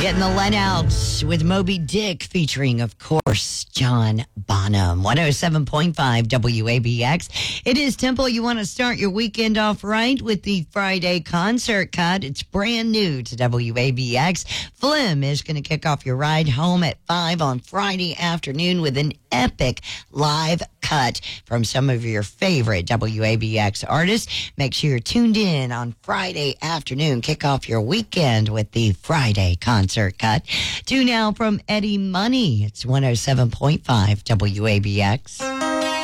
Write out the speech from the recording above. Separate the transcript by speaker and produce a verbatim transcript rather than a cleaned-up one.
Speaker 1: Getting the let out with Moby Dick featuring, of course, John Bonham. one oh seven point five W A B X. It is Temple. You want to start your weekend off right with the Friday concert cut. It's brand new to W A B X. Flim is going to kick off your ride home at five on Friday afternoon with an epic live cut from some of your favorite W A B X artists. Make sure you're tuned in on Friday afternoon. Kick off your weekend with the Friday concert cut. Two now from Eddie Money. It's one oh seven point five W A B X.